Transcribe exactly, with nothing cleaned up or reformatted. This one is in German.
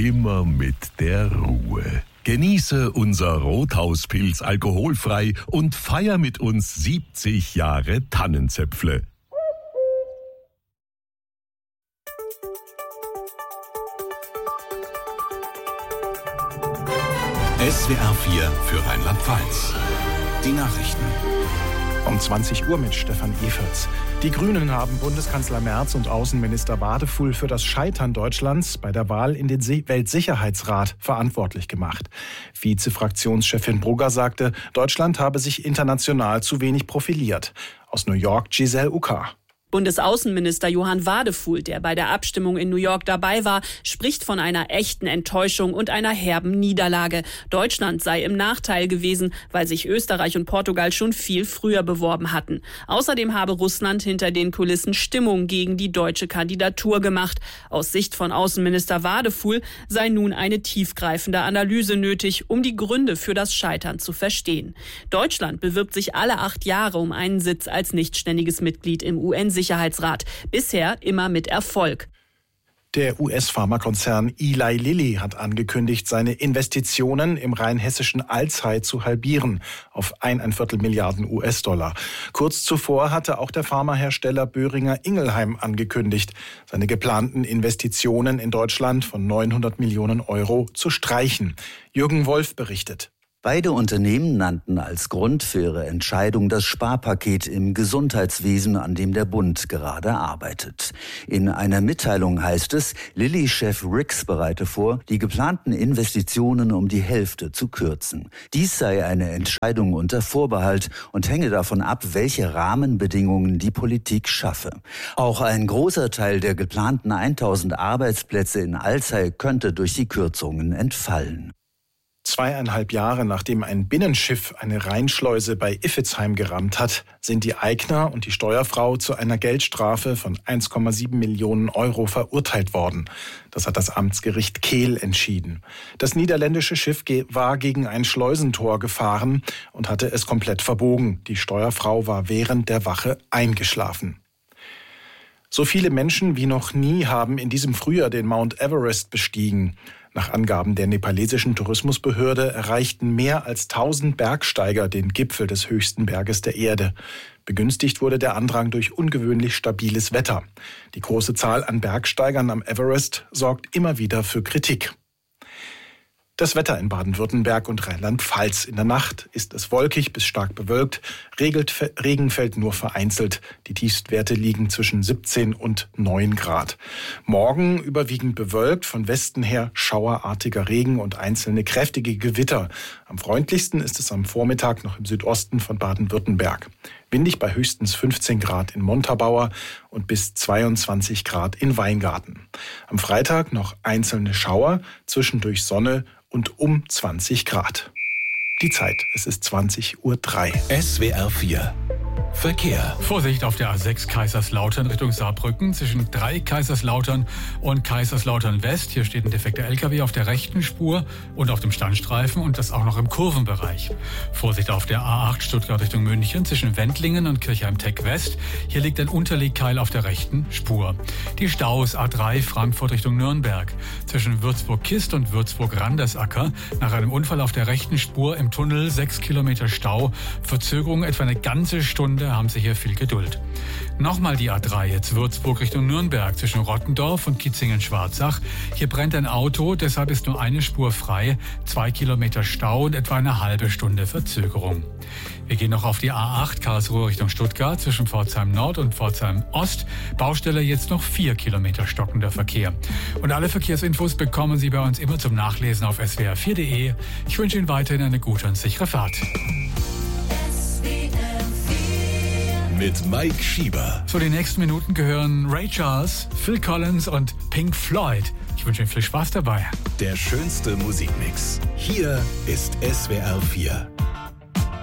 immer mit der Ruhe. Genieße unser Rothauspilz alkoholfrei und feier mit uns siebzig Jahre Tannenzäpfle. S W R vier für Rheinland-Pfalz. Die Nachrichten. Um zwanzig Uhr mit Stefan Eferts. Die Grünen haben Bundeskanzler Merz und Außenminister Wadefuhl für das Scheitern Deutschlands bei der Wahl in den Weltsicherheitsrat verantwortlich gemacht. Vizefraktionschefin Brugger sagte, Deutschland habe sich international zu wenig profiliert. Aus New York Giselle Uka. Bundesaußenminister Johann Wadefuhl, der bei der Abstimmung in New York dabei war, spricht von einer echten Enttäuschung und einer herben Niederlage. Deutschland sei im Nachteil gewesen, weil sich Österreich und Portugal schon viel früher beworben hatten. Außerdem habe Russland hinter den Kulissen Stimmung gegen die deutsche Kandidatur gemacht. Aus Sicht von Außenminister Wadefuhl sei nun eine tiefgreifende Analyse nötig, um die Gründe für das Scheitern zu verstehen. Deutschland bewirbt sich alle acht Jahre um einen Sitz als nichtständiges Mitglied im U N-Sicherheitsrat. Bisher immer mit Erfolg. Der U S-Pharmakonzern Eli Lilly hat angekündigt, seine Investitionen im rheinhessischen Alzey zu halbieren auf eineinviertel Milliarden U S-Dollar. Kurz zuvor hatte auch der Pharmahersteller Boehringer Ingelheim angekündigt, seine geplanten Investitionen in Deutschland von neunhundert Millionen Euro zu streichen. Jürgen Wolf berichtet. Beide Unternehmen nannten als Grund für ihre Entscheidung das Sparpaket im Gesundheitswesen, an dem der Bund gerade arbeitet. In einer Mitteilung heißt es, Lilly-Chef Rix bereite vor, die geplanten Investitionen um die Hälfte zu kürzen. Dies sei eine Entscheidung unter Vorbehalt und hänge davon ab, welche Rahmenbedingungen die Politik schaffe. Auch ein großer Teil der geplanten tausend Arbeitsplätze in Alzey könnte durch die Kürzungen entfallen. Zweieinhalb Jahre nachdem ein Binnenschiff eine Rheinschleuse bei Iffezheim gerammt hat, sind die Eigner und die Steuerfrau zu einer Geldstrafe von eins Komma sieben Millionen Euro verurteilt worden. Das hat das Amtsgericht Kehl entschieden. Das niederländische Schiff war gegen ein Schleusentor gefahren und hatte es komplett verbogen. Die Steuerfrau war während der Wache eingeschlafen. So viele Menschen wie noch nie haben in diesem Frühjahr den Mount Everest bestiegen. Nach Angaben der nepalesischen Tourismusbehörde erreichten mehr als tausend Bergsteiger den Gipfel des höchsten Berges der Erde. Begünstigt wurde der Andrang durch ungewöhnlich stabiles Wetter. Die große Zahl an Bergsteigern am Everest sorgt immer wieder für Kritik. Das Wetter in Baden-Württemberg und Rheinland-Pfalz. In der Nacht ist es wolkig bis stark bewölkt. Regen fällt nur vereinzelt. Die Tiefstwerte liegen zwischen siebzehn und neun Grad. Morgen überwiegend bewölkt, von Westen her schauerartiger Regen und einzelne kräftige Gewitter. Am freundlichsten ist es am Vormittag noch im Südosten von Baden-Württemberg. Windig bei höchstens fünfzehn Grad in Montabaur und bis zweiundzwanzig Grad in Weingarten. Am Freitag noch einzelne Schauer, zwischendurch Sonne und um zwanzig Grad. Die Zeit, es ist zwanzig Uhr drei. S W R vier Verkehr. Vorsicht auf der A sechs Kaiserslautern Richtung Saarbrücken zwischen drei Kaiserslautern und Kaiserslautern West. Hier steht ein defekter L K W auf der rechten Spur und auf dem Standstreifen und das auch noch im Kurvenbereich. Vorsicht auf der A acht Stuttgart Richtung München zwischen Wendlingen und Kirchheim-Tech West. Hier liegt ein Unterlegkeil auf der rechten Spur. Die Staus A drei Frankfurt Richtung Nürnberg zwischen Würzburg-Kist und Würzburg-Randersacker. Nach einem Unfall auf der rechten Spur im Tunnel sechs Kilometer Stau. Verzögerung etwa eine ganze Stunde. Haben Sie hier viel Geduld. Nochmal die A drei, jetzt Würzburg Richtung Nürnberg zwischen Rottendorf und Kitzingen-Schwarzach. Hier brennt ein Auto, deshalb ist nur eine Spur frei, zwei Kilometer Stau und etwa eine halbe Stunde Verzögerung. Wir gehen noch auf die A acht Karlsruhe Richtung Stuttgart zwischen Pforzheim Nord und Pforzheim Ost. Baustelle jetzt noch vier Kilometer stockender Verkehr. Und alle Verkehrsinfos bekommen Sie bei uns immer zum Nachlesen auf s w r vier punkt d e. Ich wünsche Ihnen weiterhin eine gute und sichere Fahrt. Mit Mike Schieber. So, die nächsten Minuten gehören Ray Charles, Phil Collins und Pink Floyd. Ich wünsche Ihnen viel Spaß dabei. Der schönste Musikmix. Hier ist S W R vier.